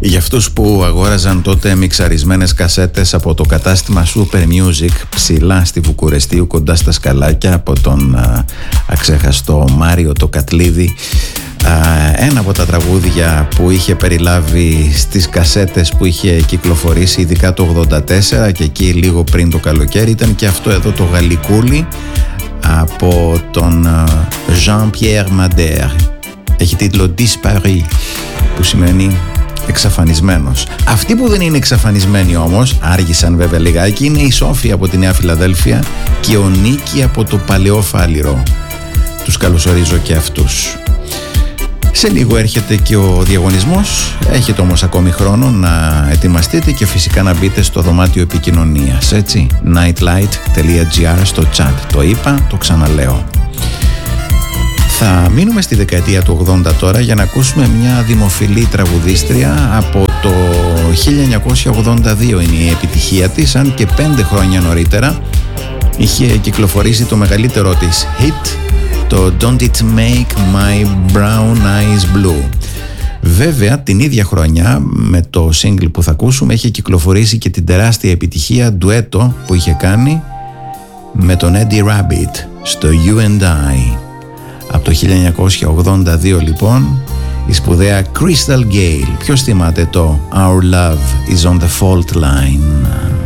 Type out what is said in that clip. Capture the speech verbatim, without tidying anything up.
Για αυτούς που αγόραζαν τότε μιξαρισμένες κασέτες από το κατάστημα Super Music ψηλά στη Βουκουρεστίου κοντά στα σκαλάκια από τον α, αξέχαστο Μάριο το Κατλίδη, α, ένα από τα τραγούδια που είχε περιλάβει στις κασέτες που είχε κυκλοφορήσει ειδικά το ογδόντα τέσσερα και εκεί λίγο πριν το καλοκαίρι ήταν και αυτό εδώ το Γαλλικούλι από τον Jean-Pierre Madère. Έχει τίτλο Disparu, που σημαίνει εξαφανισμένος. Αυτοί που δεν είναι εξαφανισμένοι όμως, άργησαν βέβαια λιγάκι, είναι η Σόφη από τη Νέα Φιλαδέλφια και ο Νίκη από το Παλαιό Φάληρο. Τους καλωσορίζω και αυτούς. Σε λίγο έρχεται και ο διαγωνισμός. Έχετε όμως ακόμη χρόνο να ετοιμαστείτε και φυσικά να μπείτε στο δωμάτιο επικοινωνίας, έτσι, nightlight τελεία gr στο chat. Το είπα, το ξαναλέω. Θα μείνουμε στη δεκαετία του ογδόντα τώρα για να ακούσουμε μια δημοφιλή τραγουδίστρια. Από το χίλια εννιακόσια ογδόντα δύο είναι η επιτυχία της, αν και πέντε χρόνια νωρίτερα είχε κυκλοφορήσει το μεγαλύτερό της hit, το Don't It Make My Brown Eyes Blue. Βέβαια την ίδια χρονιά με το single που θα ακούσουμε είχε κυκλοφορήσει και την τεράστια επιτυχία ντουέτο που είχε κάνει με τον Eddie Rabbit στο You and I. Από το χίλια εννιακόσια ογδόντα δύο λοιπόν η σπουδαία Crystal Gayle. Ποιος θυμάται το Our Love is on the Fault Line?